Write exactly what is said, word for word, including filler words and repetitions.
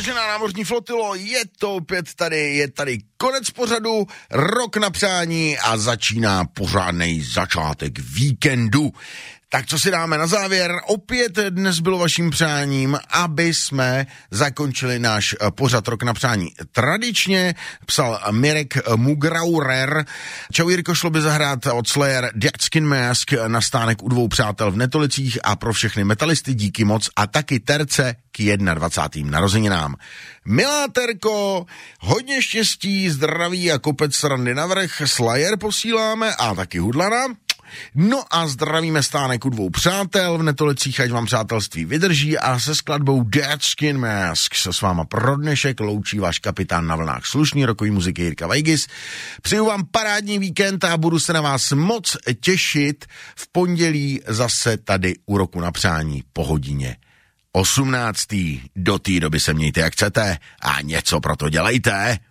vážená námořní flotilo, je to opět tady, je tady konec pořadu, rok na přání a začíná pořádnej začátek víkendu. Tak co si dáme na závěr? Opět dnes bylo vaším přáním, aby jsme zakončili náš pořad Rok na přání. Tradičně psal Mirek Mugraurer. Čau Jirko, šlo by zahrát od Slayer Dead Skin Mask na stánek u dvou přátel v Netolicích a pro všechny metalisty díky moc a taky terce k dvacátým prvním narozeninám. Milá Terko, hodně štěstí, zdraví a kopec srandy navrch. Slayer posíláme a taky Hudlana. No a zdravíme stánek u dvou přátel v Netolicích, ať vám přátelství vydrží a se skladbou Dead Skin Mask se s váma pro dnešek loučí váš kapitán na vlnách slušný rokový muziky Jirka Vejgis. Přeju vám parádní víkend a budu se na vás moc těšit v pondělí zase tady u Roku na přání po hodině osmnácté. Do té doby se mějte jak chcete a něco pro to dělejte.